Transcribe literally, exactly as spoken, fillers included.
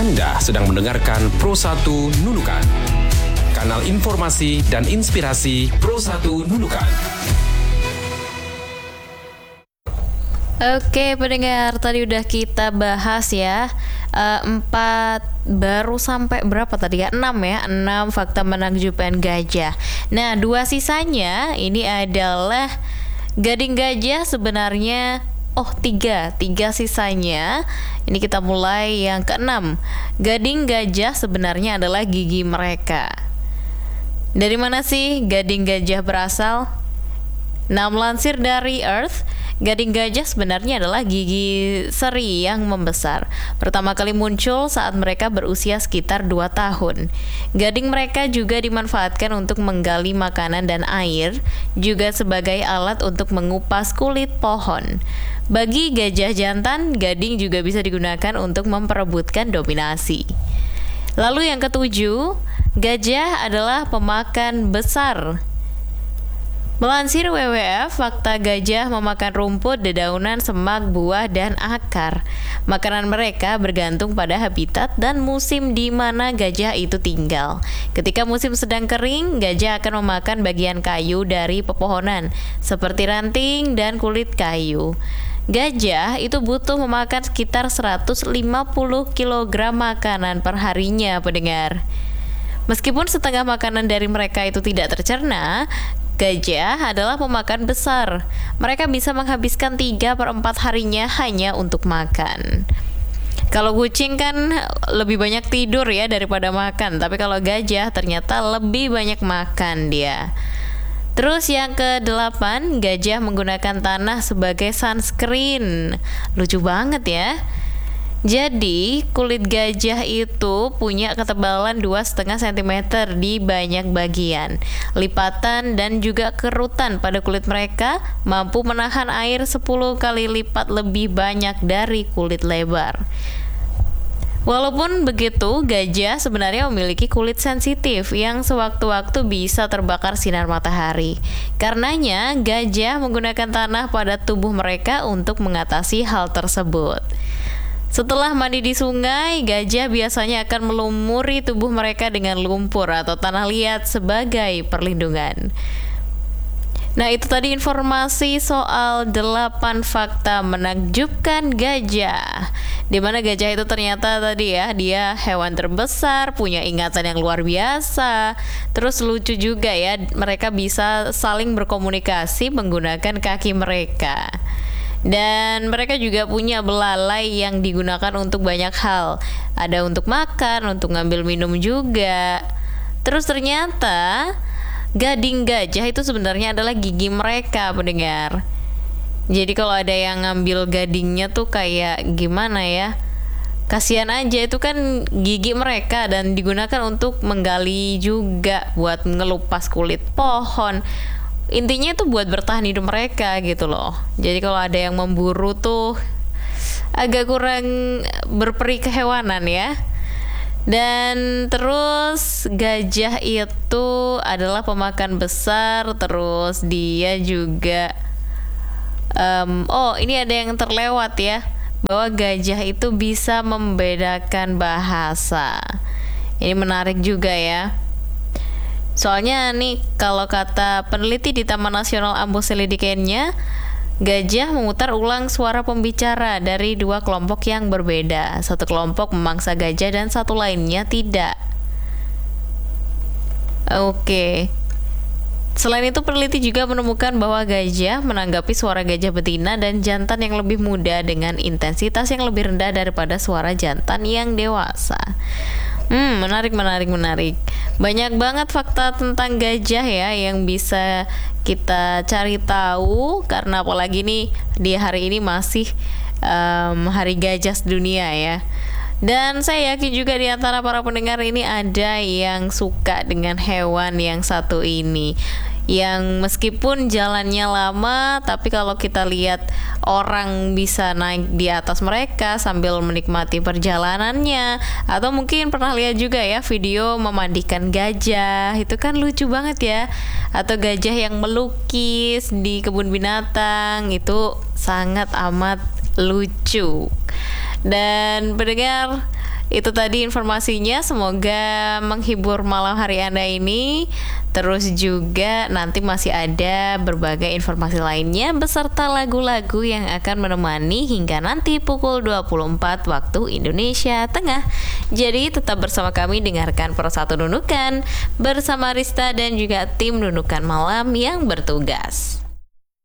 Anda sedang mendengarkan Pro satu Nunukan, kanal informasi dan inspirasi Pro satu Nunukan. Oke pendengar, tadi udah kita bahas ya uh, empat, baru sampai berapa tadi ya? enam ya, enam fakta menakjubkan gajah. Nah, dua sisanya ini adalah gading gajah sebenarnya, oh tiga, tiga sisanya. Ini kita mulai yang keenam. Gading gajah sebenarnya adalah gigi mereka. Dari mana sih gading gajah berasal? Nah, melansir dari Earth, gading gajah sebenarnya adalah gigi seri yang membesar. Pertama kali muncul saat mereka berusia sekitar dua tahun. Gading mereka juga dimanfaatkan untuk menggali makanan dan air, juga sebagai alat untuk mengupas kulit pohon. Bagi gajah jantan, gading juga bisa digunakan untuk memperebutkan dominasi. Lalu yang ketujuh, gajah adalah pemakan besar. Melansir W W F, fakta gajah memakan rumput, dedaunan, semak, buah, dan akar. Makanan mereka bergantung pada habitat dan musim di mana gajah itu tinggal. Ketika musim sedang kering, gajah akan memakan bagian kayu dari pepohonan, seperti ranting dan kulit kayu. Gajah itu butuh memakan sekitar seratus lima puluh kilogram makanan per harinya, pendengar. Meskipun setengah makanan dari mereka itu tidak tercerna, gajah adalah pemakan besar. Mereka bisa menghabiskan tiga per empat harinya hanya untuk makan. Kalau kucing kan lebih banyak tidur ya daripada makan, tapi kalau gajah ternyata lebih banyak makan dia. Terus yang kedelapan, gajah menggunakan tanah sebagai sunscreen. Lucu banget ya. Jadi, kulit gajah itu punya ketebalan dua koma lima sentimeter di banyak bagian. Lipatan dan juga kerutan pada kulit mereka mampu menahan air sepuluh kali lipat lebih banyak dari kulit lebar. Walaupun begitu, gajah sebenarnya memiliki kulit sensitif yang sewaktu-waktu bisa terbakar sinar matahari. Karenanya, gajah menggunakan tanah pada tubuh mereka untuk mengatasi hal tersebut. Setelah mandi di sungai, gajah biasanya akan melumuri tubuh mereka dengan lumpur atau tanah liat sebagai perlindungan. Nah, itu tadi informasi soal delapan fakta menakjubkan gajah. Di mana gajah itu ternyata tadi ya, dia hewan terbesar, punya ingatan yang luar biasa. Terus lucu juga ya, mereka bisa saling berkomunikasi menggunakan kaki mereka. Dan mereka juga punya belalai yang digunakan untuk banyak hal. Ada untuk makan, untuk ngambil minum juga. Terus ternyata gading gajah itu sebenarnya adalah gigi mereka, pendengar. Jadi kalau ada yang ngambil gadingnya tuh kayak gimana ya, kasihan aja, itu kan gigi mereka dan digunakan untuk menggali juga, buat ngelupas kulit pohon. Intinya itu buat bertahan hidup mereka gitu loh. Jadi kalau ada yang memburu tuh agak kurang berperi kehewanan ya. Dan terus gajah itu adalah pemakan besar. Terus dia juga um, oh ini ada yang terlewat ya, bahwa gajah itu bisa membedakan bahasa. Ini menarik juga ya. Soalnya nih, kalau kata peneliti di Taman Nasional Amboseli di Kenya, gajah memutar ulang suara pembicara dari dua kelompok yang berbeda. Satu kelompok memangsa gajah dan satu lainnya tidak. Oke. Selain itu, peneliti juga menemukan bahwa gajah menanggapi suara gajah betina dan jantan yang lebih muda dengan intensitas yang lebih rendah daripada suara jantan yang dewasa. Hmm, menarik, menarik, menarik. Banyak banget fakta tentang gajah ya yang bisa kita cari tahu, karena apalagi nih di hari ini masih um, Hari Gajah Sedunia ya. Dan saya yakin juga di antara para pendengar ini ada yang suka dengan hewan yang satu ini, yang meskipun jalannya lama, tapi kalau kita lihat orang bisa naik di atas mereka sambil menikmati perjalanannya. Atau mungkin pernah lihat juga ya video memandikan gajah, itu kan lucu banget ya. Atau gajah yang melukis di kebun binatang, itu sangat amat lucu. Dan pendengar, Itu tadi informasinya, semoga menghibur malam hari Anda ini. Terus juga nanti masih ada berbagai informasi lainnya beserta lagu-lagu yang akan menemani hingga nanti pukul dua puluh empat waktu Indonesia Tengah. Jadi tetap bersama kami, dengarkan Pro satu Nunukan bersama Rista dan juga tim Nunukan Malam yang bertugas.